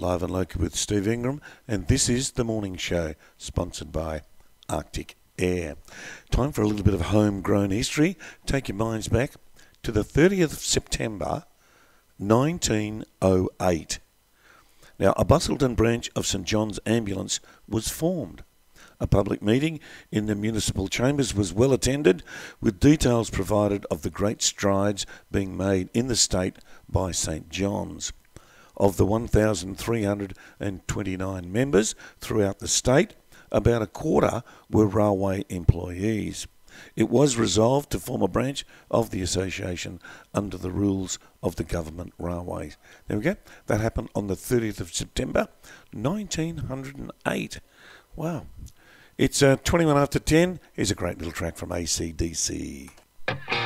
Live and Local with Steve Ingram, and this is The Morning Show, sponsored by Arctic Air. Time for a little bit of homegrown history. Take your minds back to the 30th of September 1908. Now, a Busselton branch of St John's Ambulance was formed. A public meeting in the municipal chambers was well attended, with details provided of the great strides being made in the state by St John's. Of the 1,329 members throughout the state, about a quarter were railway employees. It was resolved to form a branch of the association under the rules of the government railways. There we go. That happened on the 30th of September, 1908. Wow. It's 21 after 10. Here's a great little track from AC/DC.